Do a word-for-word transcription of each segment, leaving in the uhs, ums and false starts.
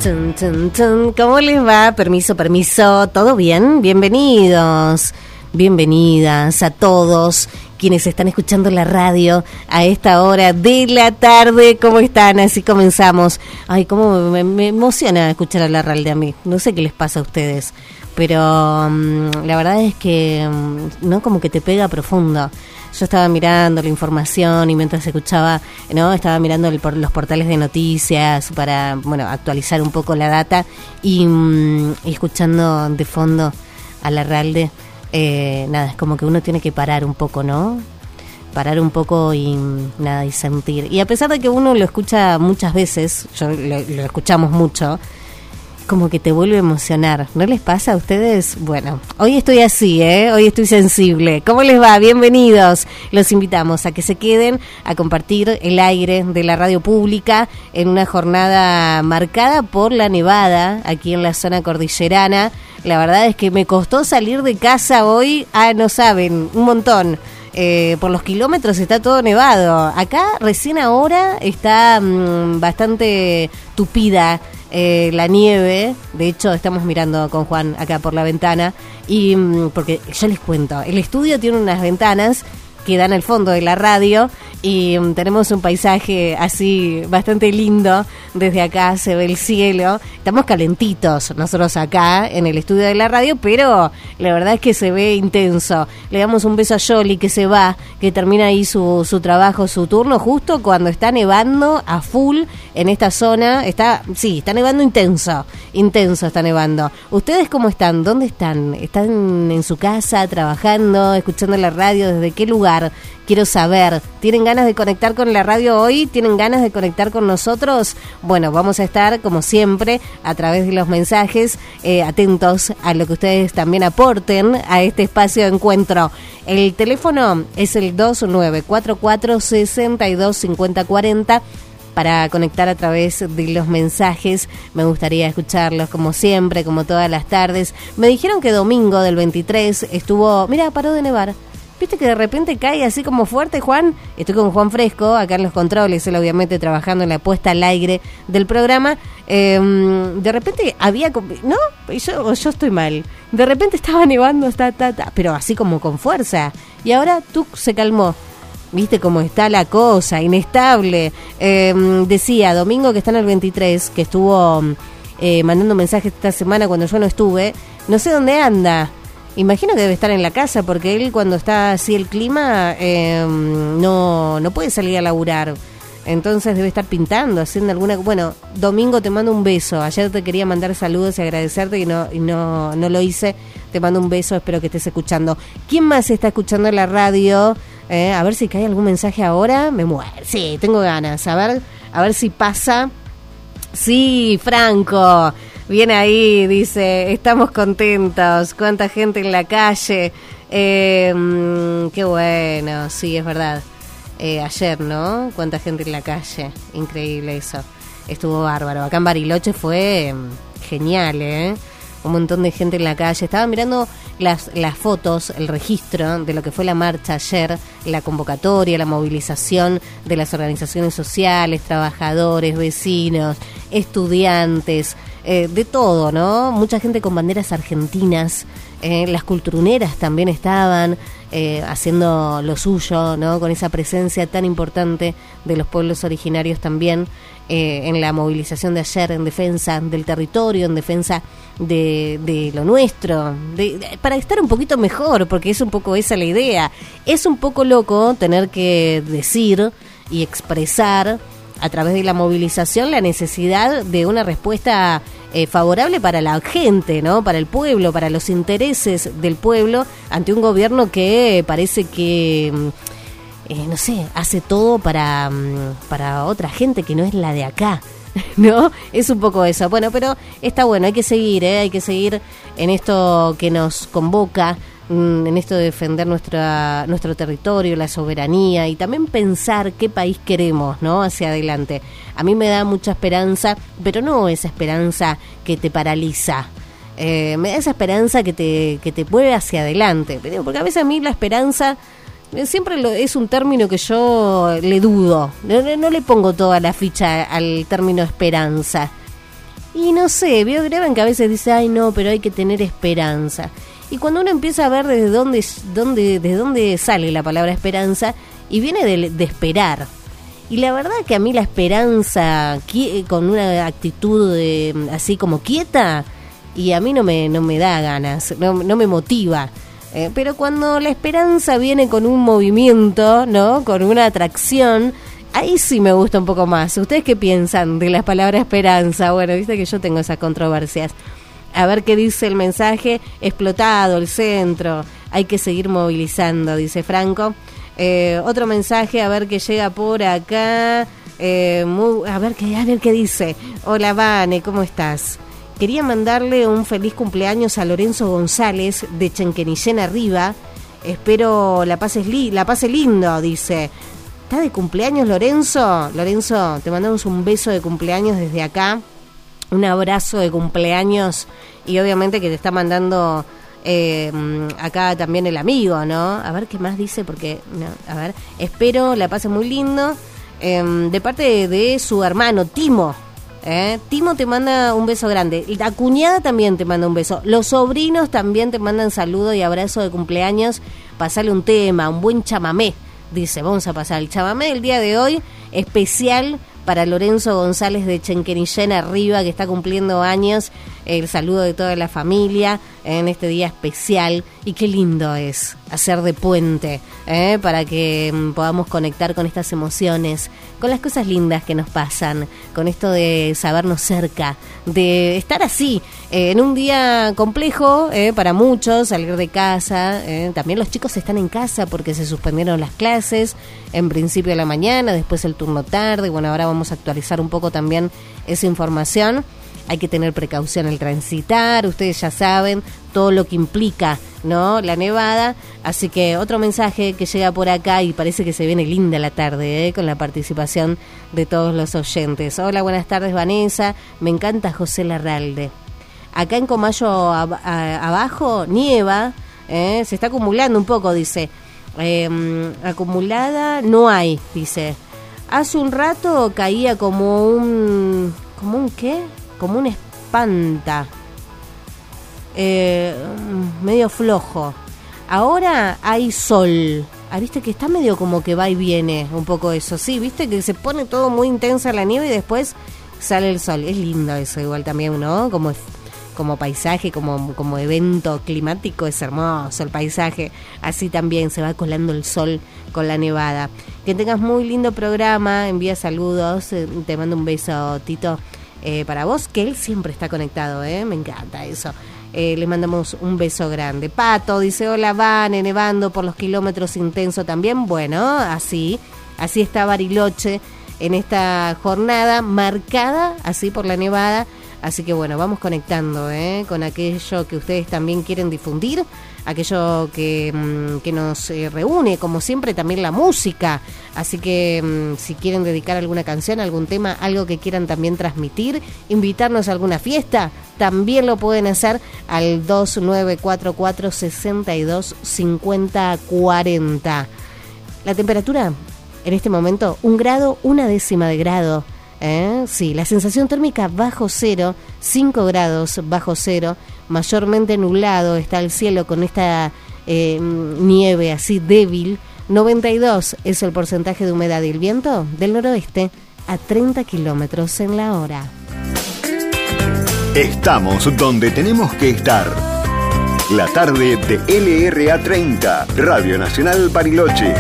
Tun, tun, tun. ¿Cómo les va? Permiso, permiso. ¿Todo bien? Bienvenidos, bienvenidas a todos quienes están escuchando la radio a esta hora de la tarde. ¿Cómo están? Así comenzamos. Ay, cómo me, me emociona escuchar a la radio a mí. No sé qué les pasa a ustedes, pero um, la verdad es que um, no, como que te pega profundo. Yo estaba mirando la información y mientras escuchaba, no, estaba mirando el, por, los portales de noticias para, bueno, actualizar un poco la data y, mm, y escuchando de fondo a Larralde, eh, nada, es como que uno tiene que parar un poco, ¿no? Parar un poco y nada, y sentir. Y a pesar de que uno lo escucha muchas veces, yo lo, lo escuchamos mucho, como que te vuelve a emocionar. ¿No les pasa a ustedes? Bueno, hoy estoy así, ¿eh? Hoy estoy sensible. ¿Cómo les va? Bienvenidos. Los invitamos a que se queden a compartir el aire de la radio pública en una jornada marcada por la nevada aquí en la zona cordillerana. La verdad es que me costó salir de casa hoy. Ah, no saben, un montón. Eh, por los kilómetros está todo nevado. Acá recién ahora está mmm, bastante tupida eh, la nieve. De hecho estamos mirando con Juan acá por la ventana y mmm, porque yo les cuento, el estudio tiene unas ventanas que dan al fondo de la radio y um, tenemos un paisaje así bastante lindo. Desde acá se ve el cielo, estamos calentitos nosotros acá en el estudio de la radio, pero la verdad es que se ve intenso. Le damos un beso a Yoli que se va, que termina ahí su, su trabajo, su turno, justo cuando está nevando a full en esta zona. Está, sí, está nevando intenso, intenso está nevando. ¿Ustedes cómo están? ¿Dónde están? ¿Están en su casa, trabajando, escuchando la radio? ¿Desde qué lugar? Quiero saber, ¿tienen ganas de conectar con la radio hoy? ¿Tienen ganas de conectar con nosotros? Bueno, vamos a estar, como siempre, a través de los mensajes, eh, atentos a lo que ustedes también aporten a este espacio de encuentro. El teléfono es el dos nueve cuatro cuatro, seis dos cinco cero cuatro cero. Para conectar a través de los mensajes. Me gustaría escucharlos como siempre, como todas las tardes. Me dijeron que domingo del veintitrés estuvo... Mira, paró de nevar. ¿Viste que de repente cae así como fuerte, Juan? Estoy con Juan Fresco, acá en los controles, él obviamente trabajando en la puesta al aire del programa. Eh, de repente había... ¿No? Yo, yo estoy mal. De repente estaba nevando, ta, ta, ta, pero así como con fuerza. Y ahora tú se calmó. ¿Viste cómo está la cosa? Inestable. Eh, decía, domingo que está en el veintitrés, que estuvo eh, mandando mensajes esta semana cuando yo no estuve. No sé dónde anda. Imagino que debe estar en la casa, porque él cuando está así el clima eh, no, no puede salir a laburar. Entonces debe estar pintando, haciendo alguna... Bueno, domingo te mando un beso. Ayer te quería mandar saludos y agradecerte y no, y no, no lo hice. Te mando un beso, espero que estés escuchando. ¿Quién más está escuchando la radio? Eh, a ver si cae algún mensaje ahora. Me muero. Sí, tengo ganas. A ver, a ver si pasa. Sí, Franco. Bien ahí, dice, estamos contentos. Cuánta gente en la calle. Eh, mmm, qué bueno, sí, es verdad. Eh, ayer, ¿no? Cuánta gente en la calle. Increíble eso. Estuvo bárbaro. Acá en Bariloche fue genial, ¿eh? Un montón de gente en la calle. Estaba mirando las, las fotos, el registro de lo que fue la marcha ayer, la convocatoria, la movilización de las organizaciones sociales, trabajadores, vecinos, estudiantes, eh, de todo, ¿no? Mucha gente con banderas argentinas. Eh, las culturuneras también estaban eh, haciendo lo suyo, ¿no? Con esa presencia tan importante de los pueblos originarios también eh, en la movilización de ayer en defensa del territorio, en defensa de, de lo nuestro, de, de, para estar un poquito mejor, porque es un poco esa la idea. Es un poco loco tener que decir y expresar a través de la movilización la necesidad de una respuesta eh, favorable para la gente, ¿no? Para el pueblo, para los intereses del pueblo, ante un gobierno que parece que, eh, no sé, hace todo para, para otra gente que no es la de acá, ¿no? Es un poco eso. Bueno, pero está bueno, hay que seguir, ¿eh? Hay que seguir en esto que nos convoca, en esto de defender nuestra, nuestro territorio, la soberanía y también pensar qué país queremos, ¿no? Hacia adelante. A mí me da mucha esperanza, pero no esa esperanza que te paraliza. Eh, me da esa esperanza que te, que te mueve hacia adelante. Porque a veces a mí la esperanza siempre lo, es un término que yo le dudo. No, no le pongo toda la ficha al término esperanza. Y no sé, veo Greven que a veces dice, ay no, pero hay que tener esperanza. Y cuando uno empieza a ver desde dónde, dónde, desde dónde sale la palabra esperanza, y viene de, de esperar. Y la verdad que a mí la esperanza con una actitud de, así como quieta, y a mí no me, no me da ganas, no, no me motiva. Eh, pero cuando la esperanza viene con un movimiento, ¿no? Con una atracción, ahí sí me gusta un poco más. ¿Ustedes qué piensan de la palabra esperanza? Bueno, viste que yo tengo esas controversias. A ver qué dice el mensaje. Explotado el centro, hay que seguir movilizando, dice Franco. Eh, otro mensaje, a ver qué llega por acá. Eh, muy, a ver qué, a ver qué dice. Hola, Vane, ¿cómo estás? Quería mandarle un feliz cumpleaños a Lorenzo González de Chenquenillén Arriba. Espero la pases li- la pase lindo, dice. ¿Está de cumpleaños Lorenzo? Lorenzo, te mandamos un beso de cumpleaños desde acá. Un abrazo de cumpleaños. Y obviamente que te está mandando eh, acá también el amigo, ¿no? A ver qué más dice, porque, no, a ver, espero la pase muy lindo. Eh, de parte de, de su hermano, Timo. ¿Eh? Timo te manda un beso grande. La cuñada también te manda un beso. Los sobrinos también te mandan saludo y abrazo de cumpleaños. Pasale un tema, un buen chamamé. Dice, vamos a pasar el chamamé del día de hoy, especial para Lorenzo González de Chenquenillén Arriba, que está cumpliendo años. El saludo de toda la familia en este día especial. Y qué lindo es hacer de puente, ¿eh? Para que mm, podamos conectar con estas emociones, con las cosas lindas que nos pasan, con esto de sabernos cerca, de estar así, eh, en un día complejo eh, para muchos, salir de casa. Eh. También los chicos están en casa porque se suspendieron las clases, en principio de la mañana, después el turno tarde. Bueno, ahora vamos a actualizar un poco también esa información. Hay que tener precaución al transitar, ustedes ya saben todo lo que implica, ¿no? La nevada. Así que otro mensaje que llega por acá y parece que se viene linda la tarde, ¿eh? Con la participación de todos los oyentes. Hola, buenas tardes, Vanessa. Me encanta José Larralde. Acá en Comayo a, a, abajo nieva, ¿eh? Se está acumulando un poco, dice. Eh, acumulada no hay, dice. Hace un rato caía como un... ¿Como un qué? Como un espanta, eh, medio flojo. Ahora hay sol. Ah, viste que está medio como que va y viene un poco eso. Sí, viste que se pone todo muy intensa la nieve y después sale el sol. Es lindo eso igual también, ¿no? Como, como paisaje, como, como evento climático, es hermoso el paisaje. Así también se va colando el sol con la nevada. Que tengas muy lindo programa. Envía saludos. Te mando un beso, Tito. Eh, para vos, que él siempre está conectado, ¿eh? Me encanta eso. Eh, le mandamos un beso grande. Pato dice, hola, Vane, nevando por los kilómetros intenso también. Bueno, así, así está Bariloche en esta jornada marcada así por la nevada. Así que bueno, vamos conectando ¿eh? con aquello que ustedes también quieren difundir, aquello que, mmm, que nos eh, reúne, como siempre también la música. Así que mmm, si quieren dedicar alguna canción, algún tema, algo que quieran también transmitir, invitarnos a alguna fiesta, también lo pueden hacer al dos nueve cuatro cuatro, seis dos cinco cero cuatro cero. La temperatura en este momento, un grado, una décima de grado. ¿Eh? Sí, la sensación térmica bajo cero, cinco grados bajo cero, mayormente nublado está el cielo con esta eh, nieve así débil. Noventa y dos es el porcentaje de humedad y el viento del noroeste a treinta kilómetros en la hora. Estamos donde tenemos que estar. La tarde de L R A treinta, Radio Nacional Bariloche.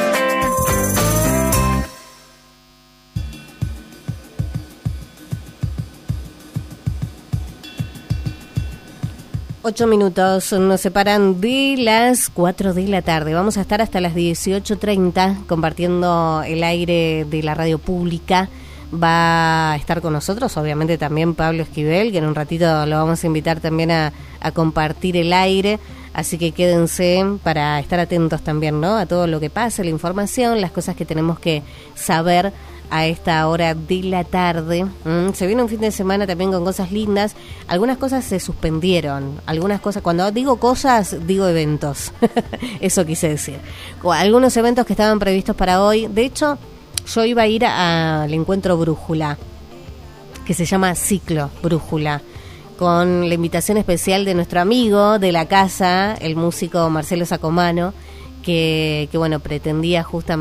Ocho minutos nos separan de las cuatro de la tarde. Vamos a estar hasta las dieciocho treinta compartiendo el aire de la radio pública. Va a estar con nosotros, obviamente, también Pablo Esquivel, que en un ratito lo vamos a invitar también a, a compartir el aire. Así que quédense para estar atentos también, ¿no? A todo lo que pasa, la información, las cosas que tenemos que saber a esta hora de la tarde. ¿Mm? Se viene un fin de semana también con cosas lindas. Algunas cosas se suspendieron. Algunas cosas, cuando digo cosas, digo eventos. Eso quise decir. Algunos eventos que estaban previstos para hoy. De hecho, yo iba a ir al encuentro Brújula, que se llama Ciclo Brújula, con la invitación especial de nuestro amigo de la casa, el músico Marcelo Sacomano, que, que bueno, pretendía justamente